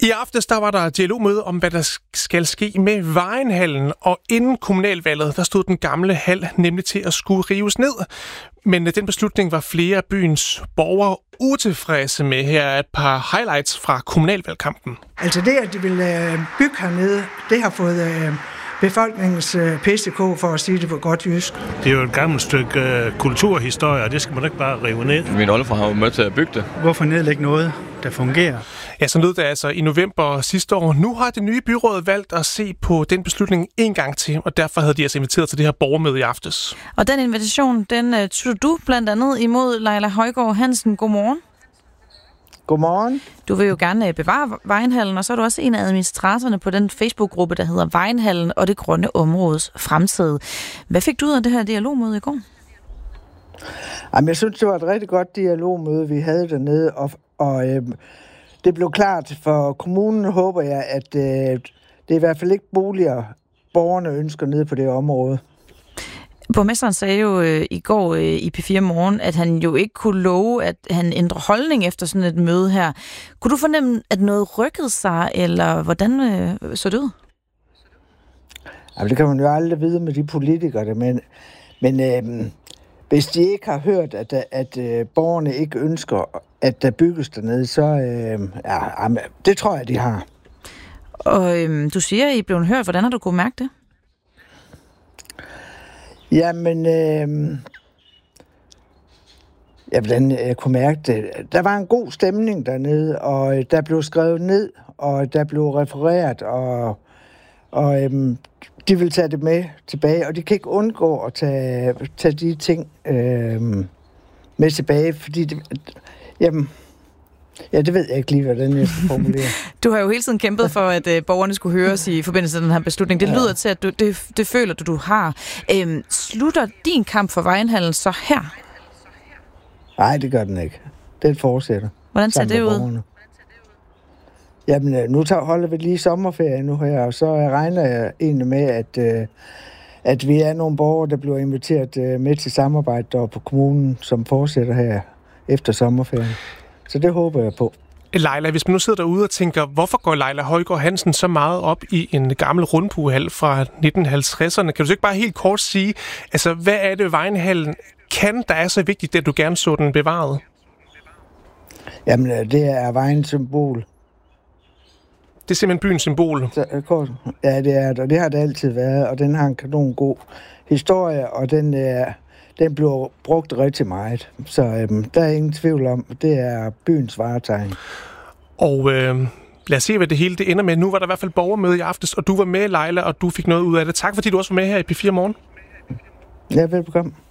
I aftes der var der dialogmøde om, hvad der skal ske med Vejenhallen, og inden kommunalvalget, der stod den gamle hal nemlig til at skulle rives ned. Men den beslutning var flere af byens borgere utilfredse med. Her er et par highlights fra kommunalvalgkampen. Altså det, at de vil bygge hernede, det har fået befolkningens PCK, for at sige det på godt jysk. Det er jo et gammelt stykke kulturhistorie, og det skal man ikke bare rive ned. Min oldefar har jo med til at bygge det. Hvorfor nedlægge noget, der fungerer? Ja, så lød det altså i november sidste år. Nu har det nye byråd valgt at se på den beslutning en gang til, og derfor havde de altså inviteret til det her borgermøde i aftes. Og den invitation, den tog du blandt andet imod, Leila Højgaard Hansen. Godmorgen. Godmorgen. Du vil jo gerne bevare Vejenhallen, og så er du også en af administratorerne på den Facebook-gruppe, der hedder Vejenhallen og det grønne områdes fremtid. Hvad fik du ud af det her dialogmøde i går? Jamen, jeg synes, det var et rigtig godt dialogmøde, vi havde dernede, og det blev klart for kommunen, håber jeg, at det er i hvert fald ikke boliger, borgerne ønsker nede på det område. Borgmesteren sagde jo i går i P4 Morgen, at han jo ikke kunne love, at han ændrer holdning efter sådan et møde her. Kunne du fornemme, at noget rykkede sig, eller hvordan så det ud? Jamen, det kan man jo aldrig vide med de politikere, men hvis de ikke har hørt, at borgerne ikke ønsker, at der bygges dernede, så det tror jeg, de har. Og du siger, at I blev hørt. Hvordan har du kunnet mærke det? Jamen, hvordan jeg kunne mærke det? Der var en god stemning dernede, og der blev skrevet ned, og der blev refereret, og de vil tage det med tilbage, og de kan ikke undgå at tage de ting med tilbage, fordi det ved jeg ikke lige, hvordan jeg skal formulere. Du har jo hele tiden kæmpet for, at borgerne skulle høres i forbindelse med den her beslutning. Det lyder til, at det føler du har. Slutter din kamp for Vejenhallen så her? Nej, det gør den ikke. Den fortsætter. Hvordan ser det ud? Borgerne. Jamen, nu holder vi lige sommerferie nu her, og så regner jeg egentlig med, at vi er nogle borgere, der bliver inviteret med til samarbejde der på kommunen, som fortsætter her efter sommerferien. Så det håber jeg på. Leila, hvis man nu sidder derude og tænker, hvorfor går Leila Højgaard Hansen så meget op i en gammel rundbuehal fra 1950'erne? Kan du så ikke bare helt kort sige, altså hvad er det Vejenhallen kan, der er så vigtigt, at du gerne så den bevaret? Jamen, det er vejens symbol. Det er simpelthen byens symbol? Ja, det er det, og det har det altid været, og den har en kanon god historie, og den bliver brugt rigtig meget. Så der er ingen tvivl om, det er byens varetegn. Og lad os se, hvad det hele det ender med. Nu var der i hvert fald borgermøde i aftes, og du var med, Leila, og du fik noget ud af det. Tak, fordi du også var med her i P4 Morgen. Ja, velbekomme.